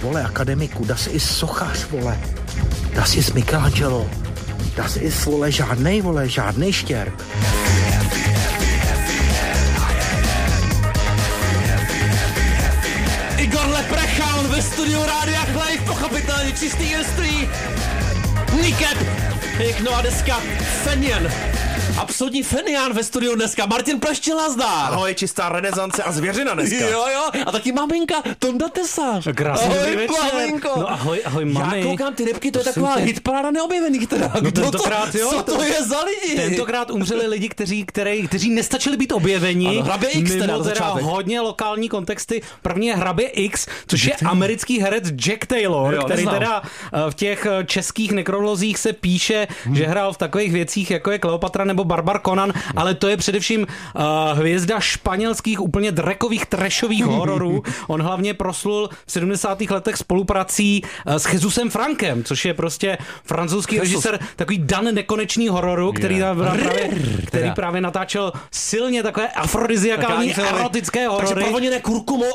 vole, akademiku, das ist sochař, vole, das ist Michelangelo, das ist, vole, žádnej štěrk. Igor Leprechan ve studiu Rádia Chlejch, pochopitelně čistý jestří. Niket, jejich nová deska Fenian. Absolutní Fenian ve studiu dneska. Martin Pleštil, nazdar. Ahoj, čistá renesance a zvěřina dneska. Jo, a taky maminka Tonda Tesař. Krásný ahoj, večer. maminko. No ahoj, mami. Já koukám ty rybky, to je taková hitparáda neobjevených teda. No tentokrát, jo. Co to je za lidi? Tentokrát umřeli lidi, kteří nestačili být objeveni. Ano, Hrabě X teda mimo na začátek. hodně lokální kontexty. První je Hrabě X, což je americký herec Jack Taylor, jo, který neznám. teda v těch českých nekrolozích se píše, že hrál v takových věcích, jako je Kleopatra nebo Barbar Conan, ale to je především hvězda španělských úplně drekových trashových hororů. On hlavně proslul v 70. letech spoluprací s Jesusem Frankem, což je prostě francouzský režisér, takový Dan nekonečný hororu, který právě natáčel silně takové afrodiziakální erotické horory. Takže provoněné kurkumou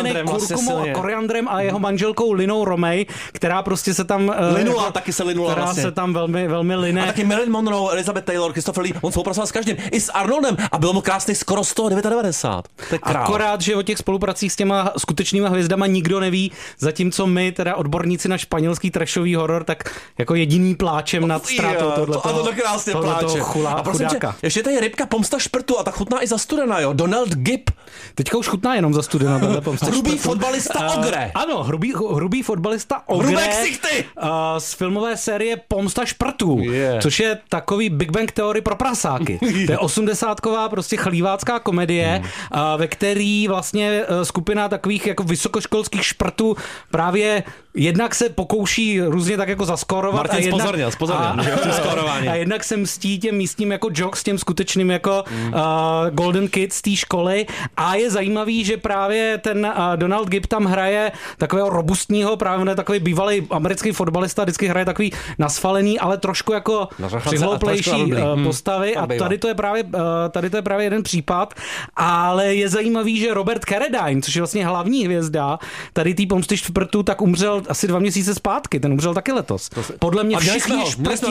a koriandrem a jeho manželkou Linou Romay, která prostě se tam taky se linula která vlastně. se tam velmi, velmi line. A taky Marilyn Monroe, Elizabeth Taylor, Christopher Lee, on spolupracoval s každým. I s Arnoldem a bylo mu krásný skoro 199. To je král. Akorát, že o těch spolupracích s těma skutečnýma hvězdama nikdo neví, zatímco my, teda odborníci na španělský trashový horor, tak jako jediný pláčem nad ztrátou tohletoho. To krásně pláče. A prosím tě, ještě tady rybka Pomsta šprtu a ta chutná i zastudená, jo. Donald Gibb. Teďka už chutná jenom zastudená. Hrubý fotbalista Ogre. Ano, hrubý fotbalista Ogre. Hrubé ksichty. Z filmové série Pomsta šprtů, což je takový Big Bang Theory pro prasáky. To je 80ková prostě chlívácká komedie, ve který vlastně skupina takových jako vysokoškolských šprtů právě jednak se pokouší různě tak jako zaskorovat. Martin spozorněl. A jednak se mstí těm místním jako jocks, těm skutečným jako Golden Kids z té školy. A je zajímavý, že právě ten Donald Gibb tam hraje takového robustního, právě takový bývalý americký fotbalista, vždycky hraje takový nasfalený, ale trošku jako přihlouplejší postavy. A tady to je právě jeden případ. Ale je zajímavý, že Robert Carradine, což je vlastně hlavní hvězda tady tý Pomsty šprtů, tak umřel asi 2 měsíce zpátky. Ten umřel taky letos. Podle mě všichni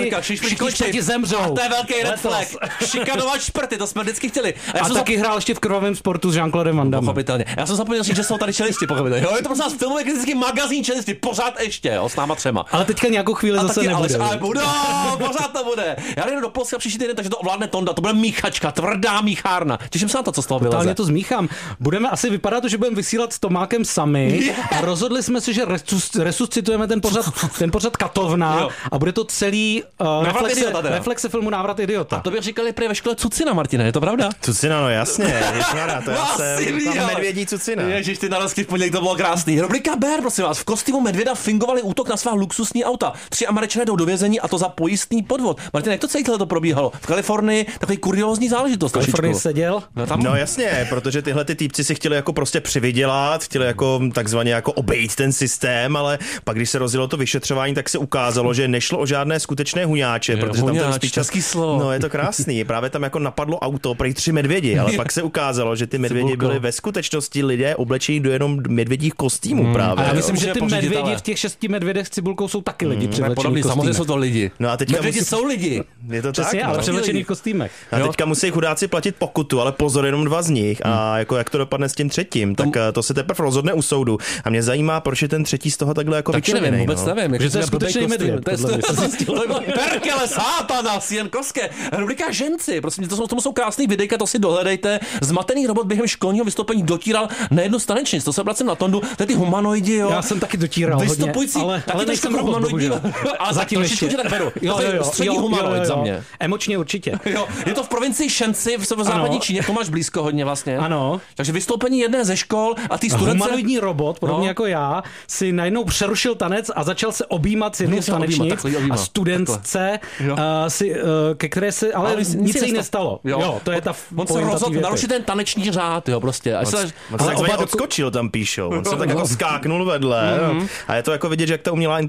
šprti zemřou. A to je velký red flag. Šikanovat šprty, to jsme vždycky chtěli. A taky hrál ještě v Krvavém sportu s Jean-Claudem Van Damme. Pochopitelně. Já jsem zapomněl říct, že jsou tady čelisti, pochopitelně. Jo, je to prostě nás filmový kritický magazín čelisti, pořád ještě, jo, s náma 3. Ale teďka nějakou chvíli zase nebude. Ale bude, pořád to bude. Já jdu do Polska příští týden, takže to ovládne Tonda, to bude míchačka, tvrdá míchárna. Těším se na to, co z toho vyleze. Totálně to zmíchám. Budeme asi vypadat, že budeme vysílat s Tomákem sami a rozhodli jsme se, že resuscitujeme ten pořad Katovna a bude to celý reflexe filmu Návrat idiota. A to bych říkali prý ve škole Cucina, Martine, je to pravda? Cucina, no jasně, to já jsem tam medvědí Cucina. Ježiš, ty narozky v pondělí, to bylo krásný. Rubrika Bear, prosím vás, v kostýmu medvěda fingovali útok na svá luxusní auta. 3 Američané jdou do vězení a to za pojistný podvod. Martin, jak to celé to probíhalo? V Kalifornii takový kuriózní záležitost. V Kalifornii seděl? No jasně, protože tyhle ty týpci si chtěli jako prostě přivydělat, chtěli jako takzvaně jako obejít ten systém, ale pak když se rozjelo to vyšetřování, tak se ukázalo, že nešlo o žádné skutečné huňáče, protože tam ten spíš český slovo. No je to krásný, právě tam jako napadlo auto, prý 3 medvědi, ale pak se ukázalo, že ty medvědi byly ve skutečnosti lidé oblečení do jenom medvědích kostýmů právě. A já myslím, že ty medvědi v těch 6 medvědech s cibulkou jsou taky lidi převlečený. Samozřejmě jsou to lidi. No a teďka medvědi jsou lidi. Je to přesně, tak, ale no. převlečený v kostýmech. A teďka musí chudáci platit pokutu, ale pozor, jenom 2 z nich. A jako jak to dopadne s tím 3, tak to se teprve rozhodne u soudu. A mě zajímá, proč je ten 3 z toho takhle jako vyčervený. Vůbec nevím, že to je skutečný medvěd. Perkele, sátana, Sienkovské. Rubrika Ženci, prosím, tomu jsou krásný videjka, to si dohledejte. Zmatený robot během školního vystoupení dotíral na jednu stanečnici. To se vracím na Tondu, to je ty humanoidi, jo. Já jsem taky dotíral vystupující, hodně, ale nejsem robot, ale zatím ještě tak beru. Střední humanoid za mě. Emočně určitě. Jo, je to v provincii Shensi v západní Číně, to máš blízko hodně vlastně. Ano. Takže vystoupení jedné ze škol a ty studence... Humanoidní robot, podobně jako já, si najednou přerušil tanec a začal se objímat s jednou stanečnic a studentce, ke které se, ale nic se jí nestalo. Jo, to je ta on se rozhodl narušit ten taneční řád, jo, prostě. On se takzvaně odskočil, tam píšou. On se tak jako skáknul vedle. A je to jako vidět, že jak ta umělá